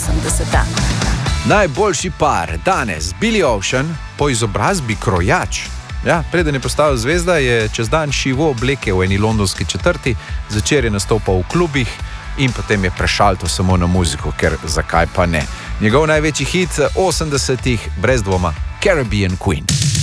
80. Najboljši par danes, Billy Ocean, po izobrazbi krojač. Ja, preden je postal zvezda, je čez dan šivo obleke v eni londonski četrti, zvečer je nastopal v klubih in potem je prešalto samo na muziko, ker zakaj pa ne. Njegov največji hit 80-ih, brez dvoma, Caribbean Queen.